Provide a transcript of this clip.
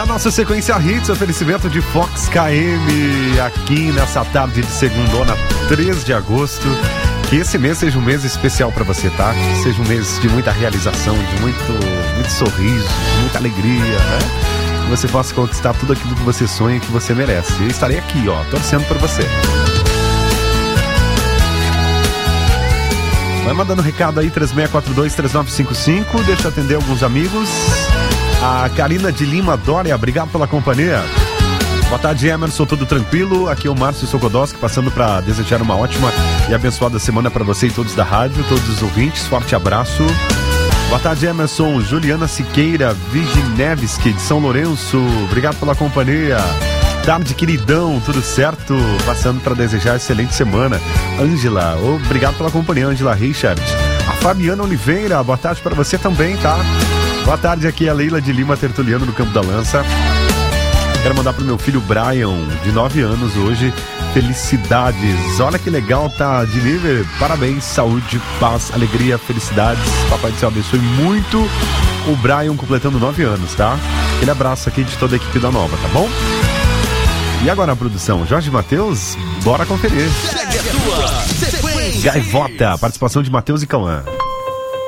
nossa sequência Hits, oferecimento de Fox KM, aqui nessa tarde de segundona, 3 de agosto. Que esse mês seja um mês especial pra você, tá? Que seja um mês de muita realização, de muito sorriso, de muita alegria, né? Que você possa conquistar tudo aquilo que você sonha e que você merece. Eu estarei aqui, ó, torcendo por você. Vai mandando recado aí, 3642-3955. Deixa eu atender alguns amigos. A Karina de Lima Dória, obrigado pela companhia. Boa tarde, Emerson, tudo tranquilo? Aqui é o Márcio Sokodoski, passando para desejar uma ótima e abençoada semana para você e todos da rádio, todos os ouvintes. Forte abraço. Boa tarde, Emerson. Juliana Siqueira Viginevski, de São Lourenço, obrigado pela companhia. Tarde, queridão, tudo certo? Passando para desejar excelente semana. Ângela, obrigado pela companhia, Ângela Richard. A Fabiana Oliveira, boa tarde para você também, tá? Boa tarde, aqui é a Leila de Lima Tertuliano, no Campo da Lança. Quero mandar pro meu filho Brian, de 9 anos hoje, felicidades. Olha que legal, tá de nível. Parabéns, saúde, paz, alegria, felicidades. Papai do Céu abençoe muito o Brian completando 9 anos, tá? Aquele abraço aqui de toda a equipe da Nova, tá bom? E agora a produção, Jorge Matheus, bora conferir. Segue a tua sequência. Gaivota, participação de Matheus e Cauã.